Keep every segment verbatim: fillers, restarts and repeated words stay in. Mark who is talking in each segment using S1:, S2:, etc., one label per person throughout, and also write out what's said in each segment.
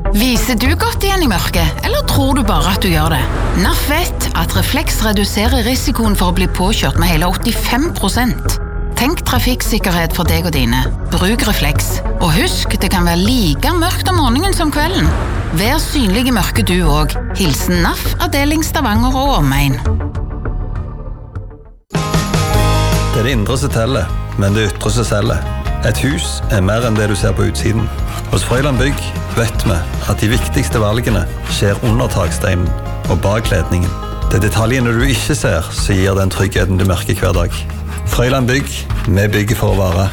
S1: Viser du godt igjen i mørket, eller tror du bare at du gjør det? N A F vet at refleks reduserer risikoen for å bli påkjørt med hele åttifem prosent. Tenk trafikksikkerhet for deg og dine. Bruk refleks. Og husk, det kan være like mørkt om morgenen som kvelden. Vær synlig i mørket du også. Hilsen N A F, avdeling Stavanger og omegn.
S2: Det er det indre som teller, men det ytre som selger. Et hus er mer enn det du ser på utsiden. Hos Frøyland Bygg vet vi at de viktigste valgene skjer under taksteinen og bak kledningen. Det er detaljene du ikke ser som gir den tryggheten du merker hver dag. Frøyland Bygg, vi bygger for å vare.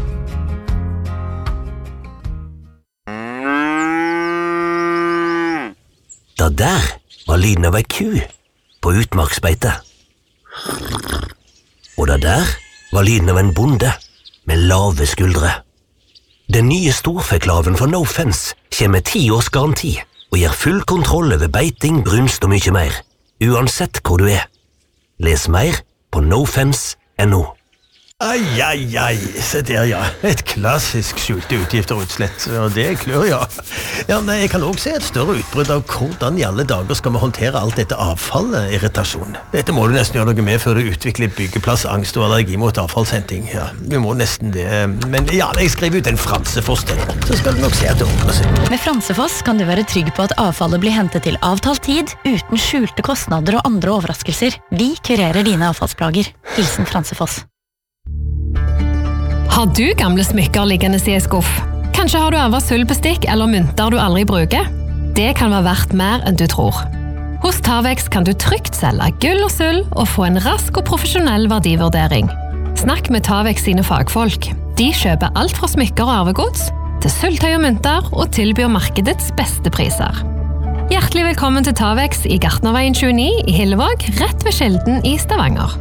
S3: Da der var lyden av ei ku på utmarksbeite. Og da der var lyden av en bonde med lave skuldre. Den nye storfeklaven for No Fence kommer med ti års garanti og gir full kontroll over beiting, brunst og mye mer, uansett hvor du er. Les mer på nofence punktum no.
S4: Ai, ai, ai, se der, ja. Et klassisk skjulte utgifter og utslett, og det klør, ja. Ja, nei, jeg kan også se et større utbrudd av hvordan i alle dager skal vi håndtere alt dette avfallet, irritasjon. Dette må du nesten gjøre noe med før du utvikler byggeplass, angst og allergi mot avfallshenting. Ja, vi må nesten det. Men ja, jeg skriver ut en Fransefoss til, så skal du nok se at det ordner seg.
S5: Med Fransefoss kan du være trygg på at avfallet blir hentet til avtalt tid, uten skjulte kostnader og andre overraskelser. Vi kurerer dine avfallsplager. Hilsen Fransefoss.
S6: Har du gamle smykker liggende i en skuff? Kanskje har du arvet sølvbestikk eller mynter du aldri bruker? Det kan være verdt mer enn du tror. Hos Tavex kan du trygt selge gull og sølv og få en rask og profesjonell verdivurdering. Snakk med Tavex sine fagfolk. De kjøper alt fra smykker og arvegods til sølvtøy og mynter og tilbyr markedets beste priser. Hjertelig velkommen til Tavex i Gartnerveien tjueni i Hillevåg, rett ved Skjelden i Stavanger.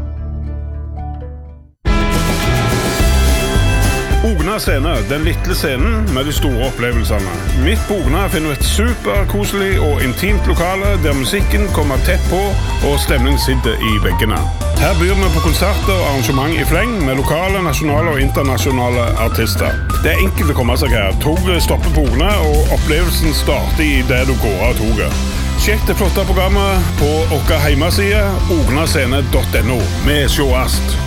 S7: Ogna scene, den lille scenen med de store opplevelsene. Midt på Ogna finner du et superkoselig og intimt lokale der musikken kommer tett på og stemningen sitter i veggene. Her byr vi på konserter og arrangement i fleng med lokale, nasjonale og internasjonale artister. Det er enkelt å komme seg her. Toget stopper på Ogna, og opplevelsen starter i det du går av toget. Sjekk det flotte programmet på vår hjemmeside ognascene punktum no. Vi sjåast!